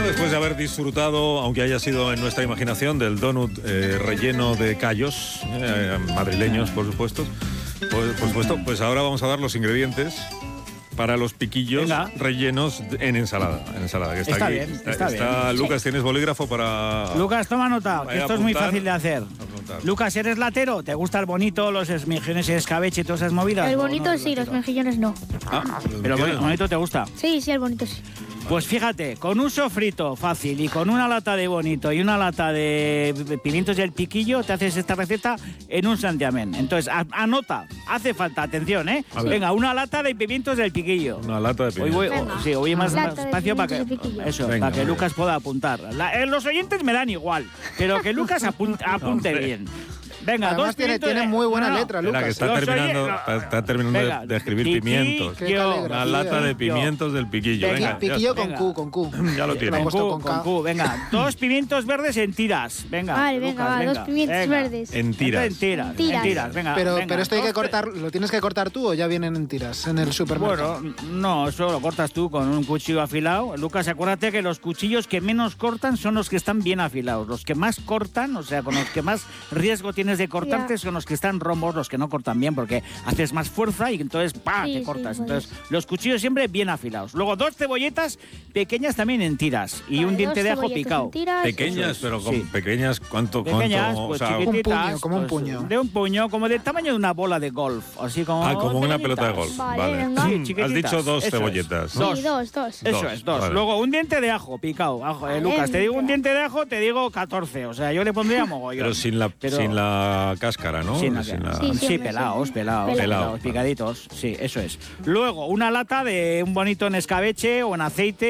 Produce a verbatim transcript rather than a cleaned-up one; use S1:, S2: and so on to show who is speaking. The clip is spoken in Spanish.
S1: después de haber disfrutado, aunque haya sido en nuestra imaginación, del donut eh, relleno de callos, eh, madrileños, por supuesto, pues, por supuesto, pues ahora vamos a dar los ingredientes para los piquillos Venga. rellenos en ensalada. En ensalada que está,
S2: está
S1: aquí.
S2: bien, está,
S1: está,
S2: bien.
S1: está Lucas, ¿tienes bolígrafo para...?
S2: Lucas, toma nota, que esto es muy fácil de hacer. Lucas, ¿eres latero? ¿Te gusta el bonito, los mejillones y escabeche y todas esas movidas?
S3: El bonito no, sí, los mejillones no.
S2: Ah, ¿pero el bonito te gusta?
S3: Sí, sí, el bonito sí.
S2: Pues fíjate, con un sofrito fácil y con una lata de bonito y una lata de pimientos del piquillo, te haces esta receta en un santiamén. Entonces, a, anota, hace falta, atención, ¿eh? Venga, una lata de pimientos del piquillo.
S1: Una lata de pimientos.
S2: Hoy voy, oh, sí, hoy más, más espacio para que, eso, Venga, para que Lucas pueda apuntar. La, eh, los oyentes me dan igual, pero que Lucas apunte, apunte no, bien. Venga,
S4: Además
S2: dos
S4: tiene, tiene muy buena no, no. letra, Lucas.
S1: Que está terminando, oye, está, está terminando Venga, de, de escribir piqui, pimientos. Una lata de pimientos del piquillo. Venga,
S4: piquillo con Q, con Q.
S1: Ya lo tiene.
S2: Con Q, con, con Q. Venga, dos pimientos verdes en tiras. Venga,
S3: vale, venga,
S2: Lucas,
S3: va,
S2: venga.
S3: dos pimientos
S2: venga.
S3: verdes.
S1: En tiras.
S2: En tiras.
S3: En tiras.
S2: En tiras. Venga,
S4: pero,
S2: venga,
S4: pero esto hay que
S2: dos,
S4: cortar, ¿lo tienes que cortar tú o ya vienen en tiras en el supermercado?
S2: Bueno, no, eso lo cortas tú con un cuchillo afilado. Lucas, acuérdate que los cuchillos que menos cortan son los que están bien afilados. Los que más cortan, o sea, con los que más riesgo tienes de cortarte, yeah. son los que están rombos, los que no cortan bien, porque haces más fuerza y entonces ¡pah! Sí, te cortas. Sí, entonces, los cuchillos siempre bien afilados. Luego, dos cebolletas pequeñas también en tiras y vale, un diente de ajo picado.
S3: Tiras,
S1: pequeñas, pero con sí. pequeñas, ¿cuánto?
S2: Pequeñas,
S1: cuánto,
S2: pues
S1: o sea,
S2: chiquititas.
S4: Un puño, como un
S2: pues,
S4: puño.
S2: De un puño, como del tamaño de una bola de golf. Así como.
S1: Ah, como una pelota de golf.
S3: Vale.
S1: vale. Sí, has dicho dos
S2: Eso
S1: cebolletas.
S3: Es.
S2: Dos.
S3: Sí, dos, dos.
S2: Eso
S1: dos,
S2: es, dos.
S1: Vale.
S2: Luego, un diente de ajo picado. Ajo, eh, Lucas, te digo un diente de ajo, te digo catorce. O sea, yo le pondría mogollón.
S1: Pero sin la,
S2: pero,
S1: sin la cáscara, ¿no?
S2: Sin la,
S1: sin la...
S2: Sí, sí, sí, pelados, pelados,
S1: Pelado,
S2: pelados, picaditos. Sí, eso es. Luego, una lata de un bonito en escabeche o en aceite.